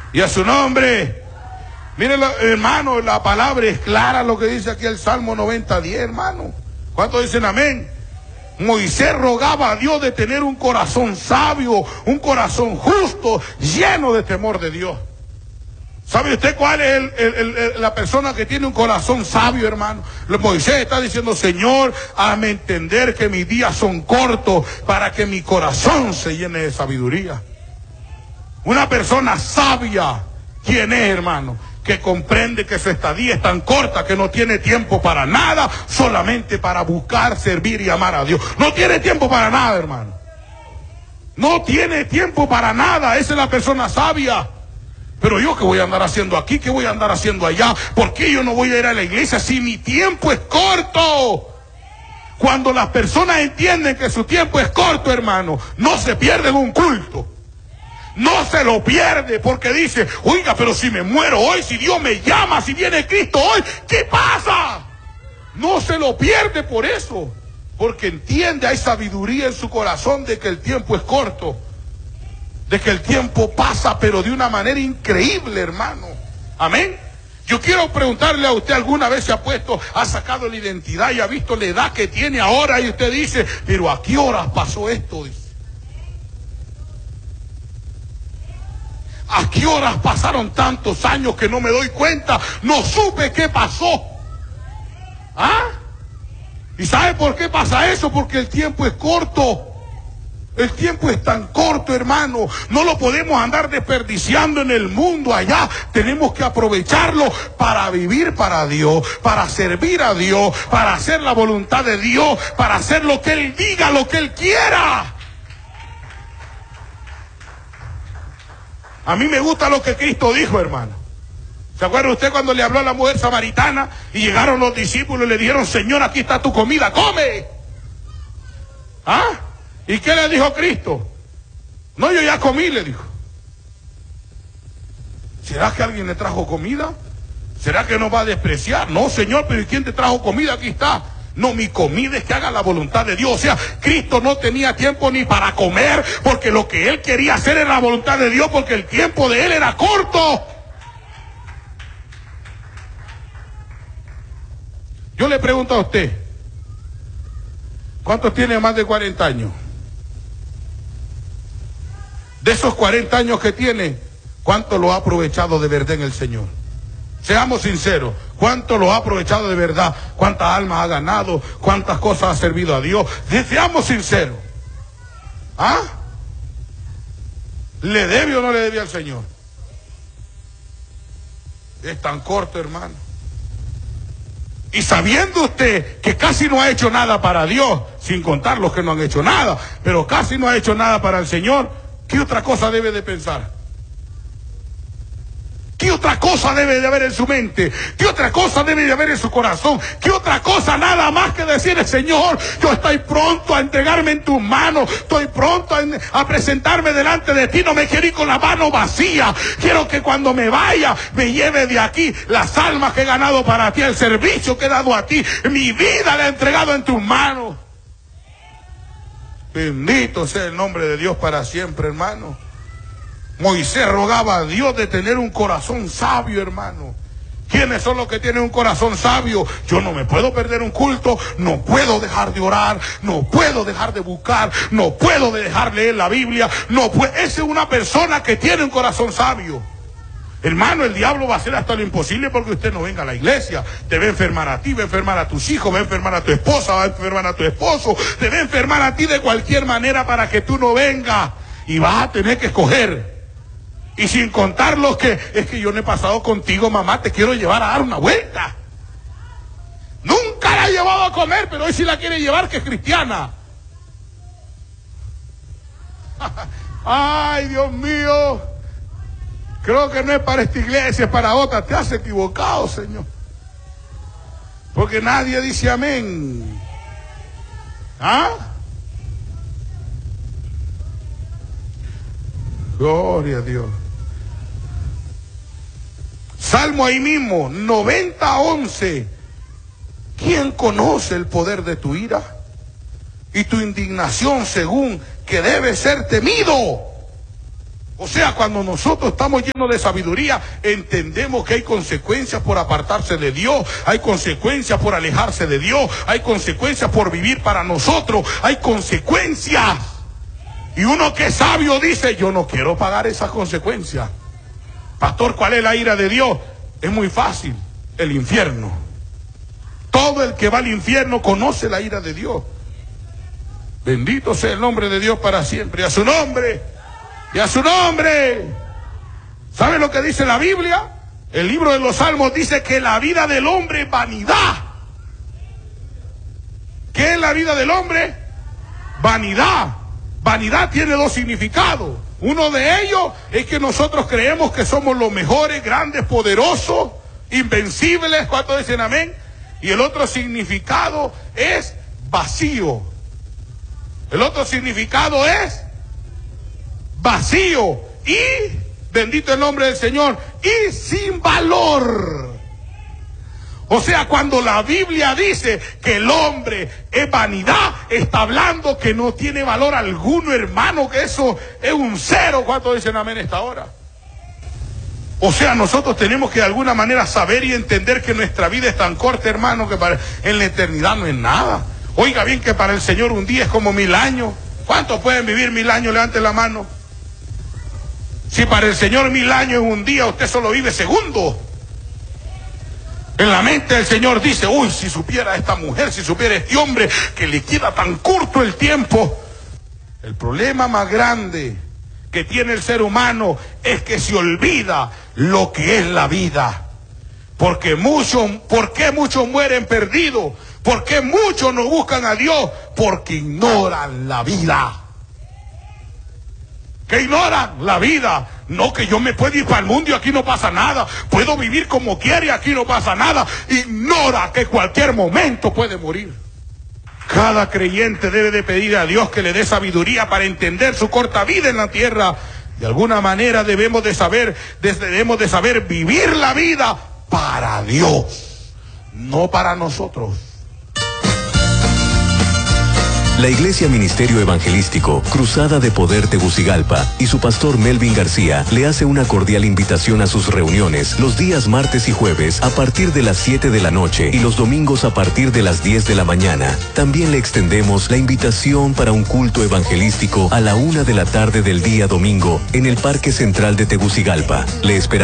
Y a su nombre. Miren, hermano, la palabra es clara, lo que dice aquí el Salmo 90:10, hermano. ¿Cuántos dicen amén? Moisés rogaba a Dios de tener un corazón sabio, un corazón justo, lleno de temor de Dios. ¿Sabe usted cuál es la persona que tiene un corazón sabio, hermano? Moisés está diciendo: Señor, hazme entender que mis días son cortos para que mi corazón se llene de sabiduría. Una persona sabia, ¿quién es, hermano? Que comprende que su estadía es tan corta que no tiene tiempo para nada, solamente para buscar, servir y amar a Dios. No tiene tiempo para nada, hermano. No tiene tiempo para nada. Esa es la persona sabia. Pero yo, ¿qué voy a andar haciendo aquí? ¿Qué voy a andar haciendo allá? ¿Por qué yo no voy a ir a la iglesia si mi tiempo es corto? Cuando las personas entienden que su tiempo es corto, hermano, no se pierden un culto. No se lo pierde, porque dice: oiga, pero si me muero hoy, si Dios me llama, si viene Cristo hoy, ¿qué pasa? No se lo pierde por eso, porque entiende, hay sabiduría en su corazón de que el tiempo es corto, de que el tiempo pasa, pero de una manera increíble, hermano. Amén. Yo quiero preguntarle a usted: ¿alguna vez se ha sacado la identidad y ha visto la edad que tiene ahora? Y usted dice: pero ¿a qué horas pasó esto? Dice: ¿a qué horas pasaron tantos años que no me doy cuenta? No supe qué pasó. ¿Ah? ¿Y sabe por qué pasa eso? Porque el tiempo es corto. El tiempo es tan corto, hermano. No lo podemos andar desperdiciando en el mundo allá. Tenemos que aprovecharlo para vivir para Dios, para servir a Dios, para hacer la voluntad de Dios, para hacer lo que Él diga, lo que Él quiera. A mí me gusta lo que Cristo dijo, hermano. ¿Se acuerda usted cuando le habló a la mujer samaritana y llegaron los discípulos y le dijeron: Señor, aquí está tu comida, come? ¿Ah? ¿Y qué le dijo Cristo? No, yo ya comí, le dijo. ¿Será que alguien le trajo comida? ¿Será que nos va a despreciar? No, Señor, pero ¿y quién te trajo comida? Aquí está. No, mi comida es que haga la voluntad de Dios. O sea, Cristo no tenía tiempo ni para comer, porque lo que Él quería hacer era la voluntad de Dios, porque el tiempo de Él era corto. Yo le pregunto a usted: ¿cuántos tiene más de 40 años? De esos 40 años que tiene, ¿cuánto lo ha aprovechado de verdad en el Señor? Seamos sinceros, ¿cuánto lo ha aprovechado de verdad? ¿Cuántas almas ha ganado? ¿Cuántas cosas ha servido a Dios? Seamos sinceros. ¿Ah? ¿Le debe o no le debe al Señor? Es tan corto, hermano. Y sabiendo usted que casi no ha hecho nada para Dios, sin contar los que no han hecho nada, pero casi no ha hecho nada para el Señor, ¿qué otra cosa debe de pensar? ¿Qué otra cosa debe de haber en su mente? ¿Qué otra cosa debe de haber en su corazón? ¿Qué otra cosa nada más que decir: Señor, yo estoy pronto a entregarme en tus manos, estoy pronto a presentarme delante de ti, no me quiero ir con la mano vacía, quiero que cuando me vaya me lleve de aquí las almas que he ganado para ti, el servicio que he dado a ti, mi vida la he entregado en tus manos? Bendito sea el nombre de Dios para siempre, hermano. Moisés rogaba a Dios de tener un corazón sabio, hermano. ¿Quiénes son los que tienen un corazón sabio? Yo no me puedo perder un culto, no puedo dejar de orar, no puedo dejar de buscar, no puedo dejar de leer la Biblia, no puedo. Esa es una persona que tiene un corazón sabio. Hermano, el diablo va a hacer hasta lo imposible porque usted no venga a la iglesia. Te va a enfermar a ti, va a enfermar a tus hijos, va a enfermar a tu esposa, va a enfermar a tu esposo, te va a enfermar a ti de cualquier manera para que tú no vengas. Y vas a tener que escoger. Y sin contar los que: es que yo no he pasado contigo, mamá, te quiero llevar a dar una vuelta. Nunca la he llevado a comer, pero hoy sí la quiere llevar, que es cristiana. Ay, Dios mío. Creo que no es para esta iglesia, es para otra. Te has equivocado, Señor. Porque nadie dice amén. ¿Ah? Gloria a Dios. Salmo ahí mismo, 90:11. ¿Quién conoce el poder de tu ira y tu indignación según que debe ser temido? O sea, cuando nosotros estamos llenos de sabiduría, entendemos que hay consecuencias por apartarse de Dios, hay consecuencias por alejarse de Dios, hay consecuencias por vivir para nosotros, hay consecuencias. Y uno que es sabio dice, yo no quiero pagar esas consecuencias. Pastor, ¿cuál es la ira de Dios? Es muy fácil, el infierno. Todo el que va al infierno conoce la ira de Dios. Bendito sea el nombre de Dios para siempre. Y a su nombre, y a su nombre. ¿Saben lo que dice la Biblia? El libro de los Salmos dice que la vida del hombre es vanidad. ¿Qué es la vida del hombre? Vanidad. Vanidad tiene dos significados. Uno de ellos es que nosotros creemos que somos los mejores, grandes, poderosos, invencibles. ¿Cuántos dicen amén? Y el otro significado es vacío. El otro significado es vacío y, bendito el nombre del Señor, y sin valor. O sea, cuando la Biblia dice que el hombre es vanidad, está hablando que no tiene valor alguno, hermano, que eso es un cero. ¿Cuántos dicen amén esta hora? O sea, nosotros tenemos que de alguna manera saber y entender que nuestra vida es tan corta, hermano, que en la eternidad no es nada. Oiga bien que para el Señor un día es como 1000 años. ¿Cuántos pueden vivir 1000 años? Levanten la mano. Si para el Señor 1000 años es un día, usted solo vive segundos. En la mente del Señor dice, uy, si supiera esta mujer, si supiera este hombre, que le queda tan corto el tiempo. El problema más grande que tiene el ser humano es que se olvida lo que es la vida. ¿Por qué muchos mueren perdidos? ¿Por qué muchos no buscan a Dios? Porque ignoran la vida. Que ignoran la vida. No, que yo me puedo ir para el mundo y aquí no pasa nada. Puedo vivir como quiera y aquí no pasa nada. Ignora que cualquier momento puede morir. Cada creyente debe de pedir a Dios que le dé sabiduría para entender su corta vida en la tierra. De alguna manera debemos de saber vivir la vida para Dios, no para nosotros. La Iglesia Ministerio Evangelístico Cruzada de Poder Tegucigalpa y su pastor Melvin García le hace una cordial invitación a sus reuniones los días martes y jueves a partir de las 7 de la noche y los domingos a partir de las 10 de la mañana. También le extendemos la invitación para un culto evangelístico a la 1 de la tarde del día domingo en el Parque Central de Tegucigalpa. Le esperamos.